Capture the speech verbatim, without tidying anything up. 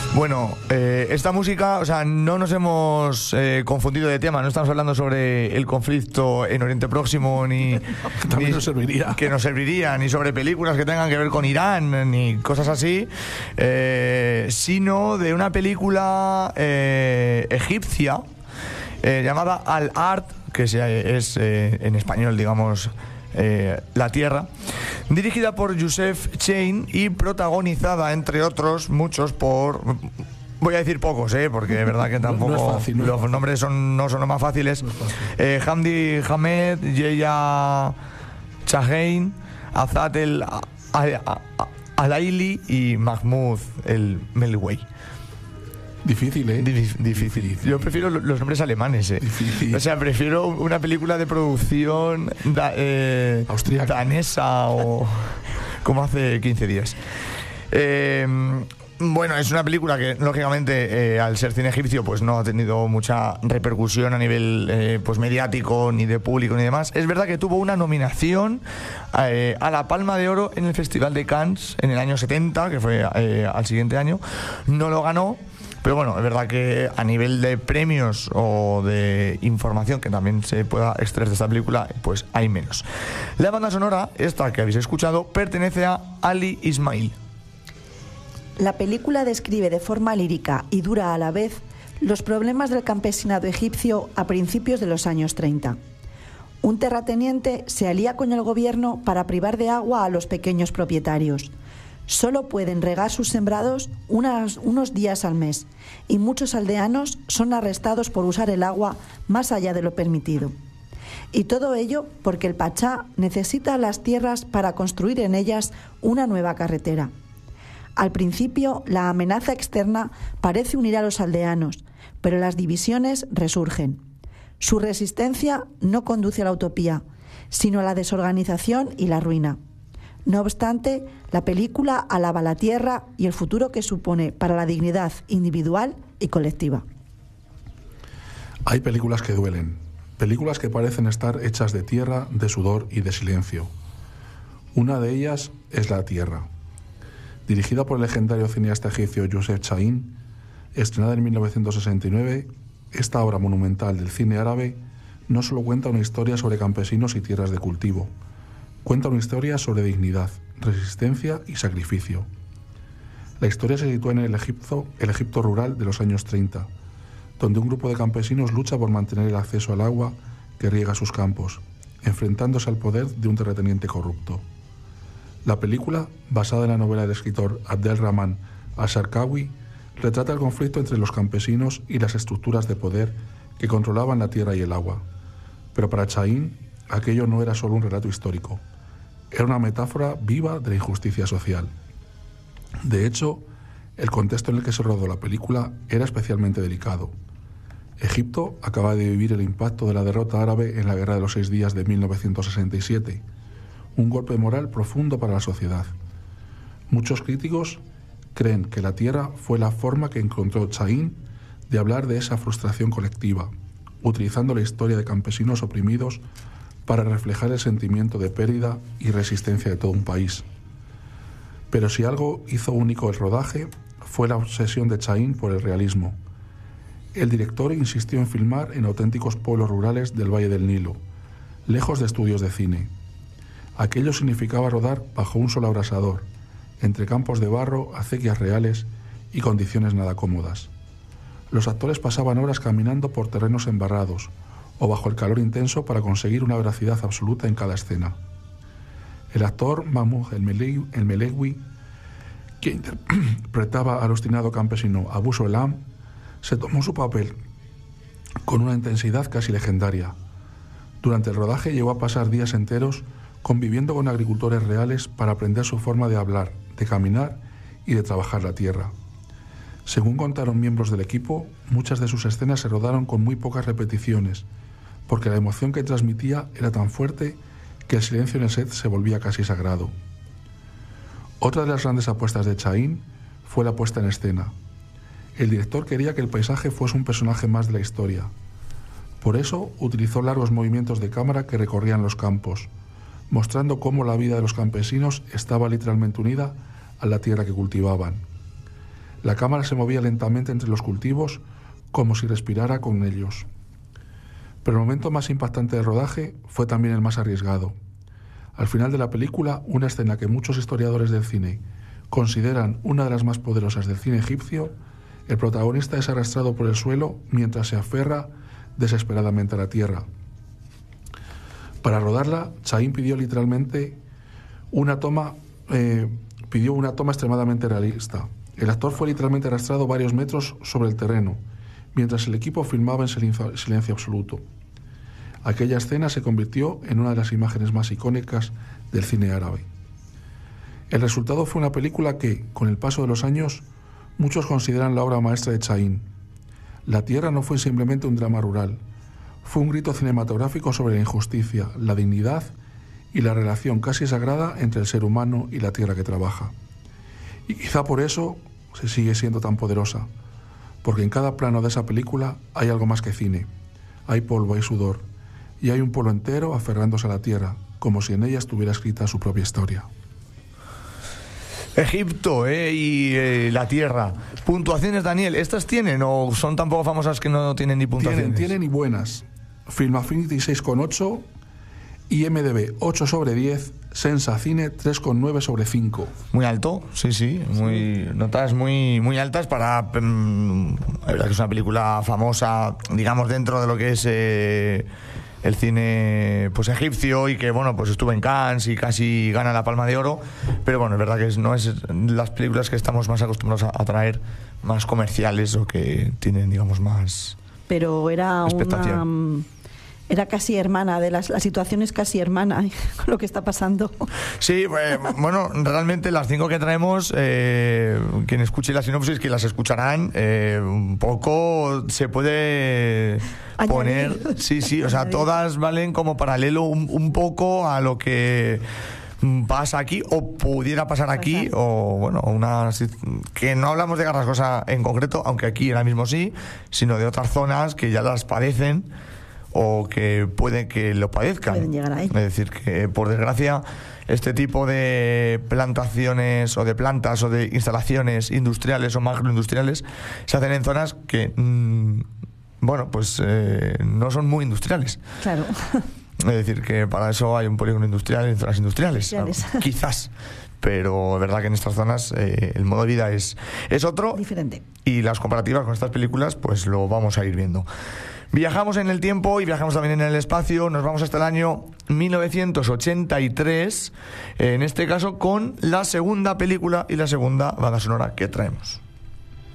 Bueno, eh, esta música, o sea, no nos hemos eh, confundido de tema, no estamos hablando sobre el conflicto en Oriente Próximo, ni, También ni nos serviría. que nos serviría, ni sobre películas que tengan que ver con Irán, ni cosas así, eh, sino de una película eh, egipcia eh, llamada Al-Ard, que es, es eh, en español, digamos, Eh, La Tierra, dirigida por Youssef Chahine y protagonizada, entre otros, muchos por... Voy a decir pocos, ¿eh? Porque de verdad que tampoco... No, no es fácil, no los es fácil. nombres son, no son los más fáciles. No es fácil. eh, Hamdi Hamed, Yeya Chahine, Azad El Alaili y Mahmoud El Melway. Difícil, ¿eh? Dif- difícil. Yo prefiero lo- los nombres alemanes, ¿eh? Difícil. O sea, prefiero una película de producción da- eh, Austríaca. danesa o como hace quince días. Eh, bueno, es una película que, lógicamente, eh, al ser cine egipcio, pues no ha tenido mucha repercusión a nivel eh, pues mediático, ni de público, ni demás. Es verdad que tuvo una nominación eh, a la Palma de Oro en el Festival de Cannes en el año setenta, que fue eh, al siguiente año. No lo ganó. Pero bueno, es verdad que a nivel de premios o de información que también se pueda extraer de esta película, pues hay menos. La banda sonora, esta que habéis escuchado, pertenece a Ali Ismail. La película describe de forma lírica y dura a la vez los problemas del campesinado egipcio a principios de los años treinta. Un terrateniente se alía con el gobierno para privar de agua a los pequeños propietarios. Solo pueden regar sus sembrados unas, unos días al mes y muchos aldeanos son arrestados por usar el agua más allá de lo permitido. Y todo ello porque el Pachá necesita las tierras para construir en ellas una nueva carretera. Al principio, la amenaza externa parece unir a los aldeanos, pero las divisiones resurgen. Su resistencia no conduce a la utopía, sino a la desorganización y la ruina. No obstante, la película alaba la tierra y el futuro que supone para la dignidad individual y colectiva. Hay películas que duelen, películas que parecen estar hechas de tierra, de sudor y de silencio. Una de ellas es La Tierra. Dirigida por el legendario cineasta egipcio Youssef Chahine, estrenada en mil novecientos sesenta y nueve, esta obra monumental del cine árabe no solo cuenta una historia sobre campesinos y tierras de cultivo, cuenta una historia sobre dignidad, resistencia y sacrificio. La historia se sitúa en el Egipto, el Egipto rural de los años treinta, donde un grupo de campesinos lucha por mantener el acceso al agua que riega sus campos, enfrentándose al poder de un terrateniente corrupto. La película, basada en la novela del escritor Abdelrahman Al-Sharkawi, retrata el conflicto entre los campesinos y las estructuras de poder que controlaban la tierra y el agua. Pero para Chahine, aquello no era solo un relato histórico. Era una metáfora viva de la injusticia social. De hecho, el contexto en el que se rodó la película era especialmente delicado. Egipto acaba de vivir el impacto de la derrota árabe en la Guerra de los Seis Días de mil novecientos sesenta y siete, un golpe moral profundo para la sociedad. Muchos críticos creen que La Tierra fue la forma que encontró Chahine de hablar de esa frustración colectiva, utilizando la historia de campesinos oprimidos para reflejar el sentimiento de pérdida y resistencia de todo un país. Pero si algo hizo único el rodaje, fue la obsesión de Chahine por el realismo. El director insistió en filmar en auténticos pueblos rurales del Valle del Nilo, lejos de estudios de cine. Aquello significaba rodar bajo un sol abrasador, entre campos de barro, acequias reales y condiciones nada cómodas. Los actores pasaban horas caminando por terrenos embarrados o bajo el calor intenso para conseguir una veracidad absoluta en cada escena. El actor Mahmoud El Melway, que interpretaba al obstinado campesino Abu Solam, se tomó su papel con una intensidad casi legendaria. Durante el rodaje llegó a pasar días enteros conviviendo con agricultores reales para aprender su forma de hablar, de caminar y de trabajar la tierra. Según contaron miembros del equipo, muchas de sus escenas se rodaron con muy pocas repeticiones, porque la emoción que transmitía era tan fuerte que el silencio en el set se volvía casi sagrado. Otra de las grandes apuestas de Chahine fue la puesta en escena. El director quería que el paisaje fuese un personaje más de la historia. Por eso utilizó largos movimientos de cámara que recorrían los campos, mostrando cómo la vida de los campesinos estaba literalmente unida a la tierra que cultivaban. La cámara se movía lentamente entre los cultivos como si respirara con ellos. Pero el momento más impactante del rodaje fue también el más arriesgado. Al final de la película, una escena que muchos historiadores del cine consideran una de las más poderosas del cine egipcio, el protagonista es arrastrado por el suelo mientras se aferra desesperadamente a la tierra. Para rodarla, Chahin pidió literalmente una toma, eh, pidió una toma extremadamente realista. El actor fue literalmente arrastrado varios metros sobre el terreno, mientras el equipo filmaba en silencio, silencio absoluto. Aquella escena se convirtió en una de las imágenes más icónicas del cine árabe. El resultado fue una película que, con el paso de los años, muchos consideran la obra maestra de Chahin. La Tierra no fue simplemente un drama rural, fue un grito cinematográfico sobre la injusticia, la dignidad y la relación casi sagrada entre el ser humano y la tierra que trabaja. Y quizá por eso se sigue siendo tan poderosa, porque en cada plano de esa película hay algo más que cine. Hay polvo, hay sudor, y hay un pueblo entero aferrándose a la tierra, como si en ella estuviera escrita su propia historia. Egipto eh, y eh, la tierra. Puntuaciones, Daniel, ¿estas tienen o son tan poco famosas que no tienen ni puntuaciones? Tienen, tienen y buenas. Film Affinity seis coma ocho, I M D B ocho sobre diez, Sensacine tres coma nueve sobre cinco. Muy alto, sí, sí, muy sí. Notas muy, muy altas para... Um, la verdad que es una película famosa, digamos, dentro de lo que es... Eh, el cine pues egipcio y que bueno pues estuvo en Cannes y casi gana la Palma de Oro, pero bueno, es verdad que es, no es las películas que estamos más acostumbrados a, a traer, más comerciales o que tienen digamos más pero era expectación. Una era casi hermana de las la situación es casi hermana con lo que está pasando. Sí, pues, bueno, realmente las cinco que traemos, eh, quien escuche la sinopsis, que las escucharán, eh, un poco se puede Añadir. poner, sí, sí, o sea, Añadir. Todas valen como paralelo un, un poco a lo que pasa aquí o pudiera pasar aquí pasar. O bueno, una que no hablamos de Garrascosa en concreto, aunque aquí ahora mismo sí, sino de otras zonas que ya las padecen o que puede que lo padezcan. Pueden llegar ahí. Es decir, que por desgracia este tipo de plantaciones o de plantas o de instalaciones industriales o macroindustriales se hacen en zonas que mmm, bueno, pues eh, no son muy industriales. Claro. Es decir, que para eso hay un polígono industrial en zonas industriales. industriales. ¿no? Quizás. Pero es verdad que en estas zonas eh, el modo de vida es, es otro. Diferente. Y las comparativas con estas películas pues lo vamos a ir viendo. Viajamos en el tiempo y viajamos también en el espacio. Nos vamos hasta el año mil novecientos ochenta y tres, en este caso con la segunda película y la segunda banda sonora que traemos.